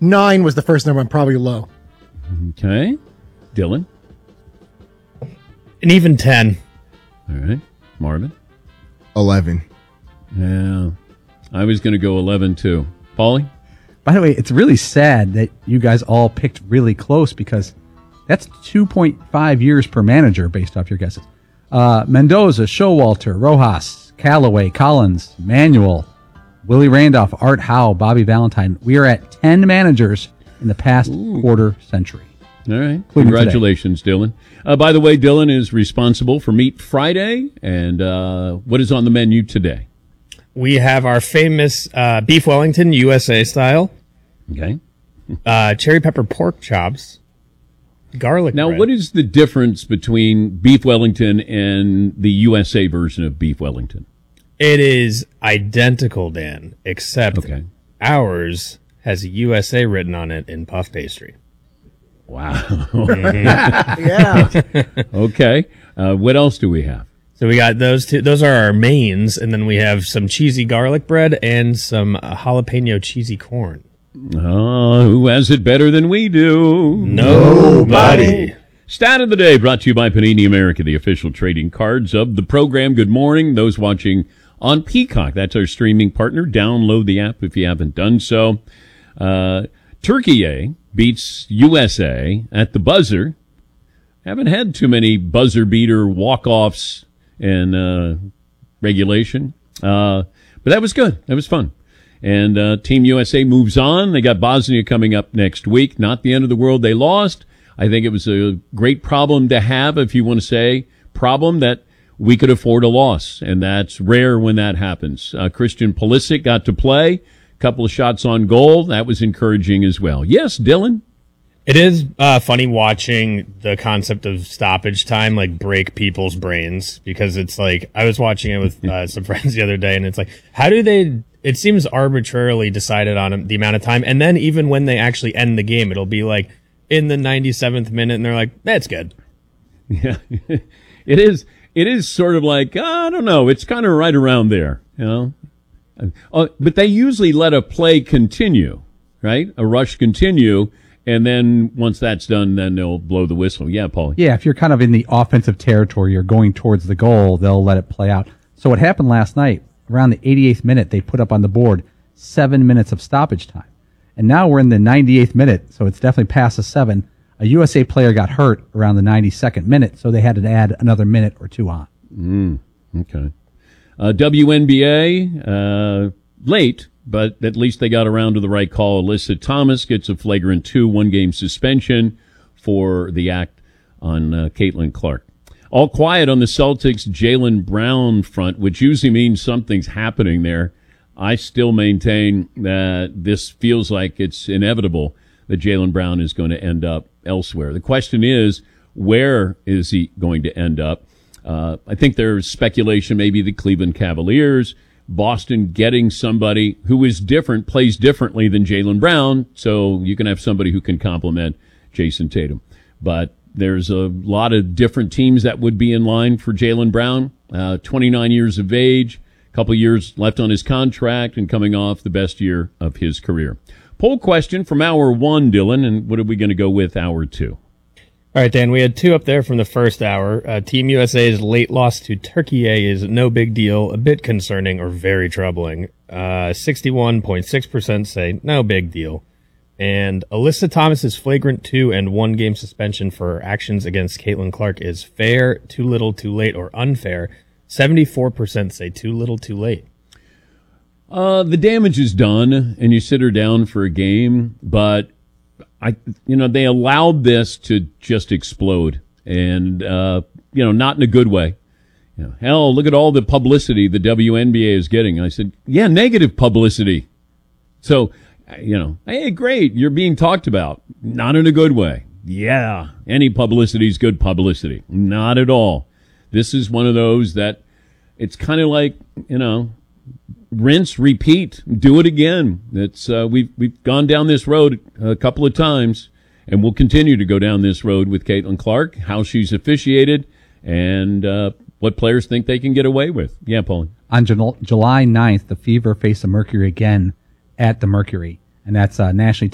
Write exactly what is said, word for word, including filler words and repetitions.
Nine was the first number. I'm probably low. Okay. Dylan? An even ten. All right. Marvin? eleven. Yeah. I was going to go eleven, too. Paulie? By the way, it's really sad that you guys all picked really close because that's two point five years per manager based off your guesses. Uh, Mendoza, Showalter, Rojas, Callaway, Collins, Manuel, Willie Randolph, Art Howe, Bobby Valentine. We are at ten managers in the past Ooh. quarter century. All right. Congratulations, today. Dylan. Uh, by the way, Dylan is responsible for Meat Friday. And uh, what is on the menu today? We have our famous uh, Beef Wellington, U S A style. Okay. uh, cherry pepper pork chops. Garlic Now, bread. what is the difference between Beef Wellington and the U S A version of Beef Wellington? It is identical, Dan, except okay. ours has a U S A written on it in puff pastry. Wow. Yeah. Okay. Uh, what else do we have? So we got those two. Those are our mains, and then we have some cheesy garlic bread and some uh, jalapeno cheesy corn. Oh, who has it better than we do? Nobody. Stat of the day brought to you by Panini America, the official trading cards of the program. Good morning. Those watching on Peacock, that's our streaming partner. Download the app if you haven't done so. Uh, Turkey beats U S A at the buzzer. Haven't had too many buzzer beater walk-offs in uh, regulation. Uh, but that was good. That was fun. And uh, Team U S A moves on. They got Bosnia coming up next week. Not the end of the world. They lost. I think it was a great problem to have, if you want to say, problem that we could afford a loss. And that's rare when that happens. Uh, Christian Pulisic got to play. A couple of shots on goal. That was encouraging as well. Yes, Dylan? It is uh, funny watching the concept of stoppage time like break people's brains, because it's like I was watching it with uh, some friends the other day, and it's like, how do they? It seems arbitrarily decided on the amount of time, and then even when they actually end the game, it'll be like in the ninety-seventh minute, and they're like, "That's good." Yeah, it is. It is sort of like I don't know. It's kind of right around there, you know. Uh, but they usually let a play continue, right? A rush continue. And then once that's done, then they'll blow the whistle. Yeah, Paulie. Yeah, if you're kind of in the offensive territory, you're going towards the goal, they'll let it play out. So what happened last night, around the eighty-eighth minute, they put up on the board seven minutes of stoppage time. And now we're in the ninety-eighth minute, so it's definitely past the seven. A U S A player got hurt around the ninety-second minute, so they had to add another minute or two on. Mm, okay. Uh, W N B A, uh, late. But at least they got around to the right call. Alyssa Thomas gets a flagrant two, one-game suspension for the act on uh, Caitlin Clark. All quiet on the Celtics' Jaylen Brown front, which usually means something's happening there. I still maintain that this feels like it's inevitable that Jaylen Brown is going to end up elsewhere. The question is, where is he going to end up? Uh, I think there's speculation maybe the Cleveland Cavaliers, Boston getting somebody who is different, plays differently than Jaylen Brown, so you can have somebody who can complement Jason Tatum. But there's a lot of different teams that would be in line for Jaylen Brown. Uh, twenty-nine years of age, a couple of years left on his contract, and coming off the best year of his career. Poll question from hour one, Dylan, and what are we going to go with hour two? All right, Dan, we had two up there from the first hour. Uh, Team U S A's late loss to Turkey is no big deal, a bit concerning, or very troubling. Uh, sixty-one point six percent say no big deal. And Alyssa Thomas's flagrant two and one game suspension for actions against Caitlin Clark is fair, too little, too late, or unfair. seventy-four percent say too little, too late. Uh, the damage is done, and you sit her down for a game, but I, you know, they allowed this to just explode, and uh, you know, not in a good way. You know, hell, look at all the publicity the W N B A is getting. I said, yeah, negative publicity. So, you know, hey, great, you're being talked about, not in a good way. Yeah, any publicity is good publicity. Not at all. This is one of those that it's kind of like, you know, rinse, repeat, do it again. It's uh, we've we've gone down this road a couple of times, and we'll continue to go down this road with Caitlin Clark, how she's officiated, and uh, what players think they can get away with. Yeah, Pauline. On July ninth, the Fever face the Mercury again at the Mercury, and that's uh, nationally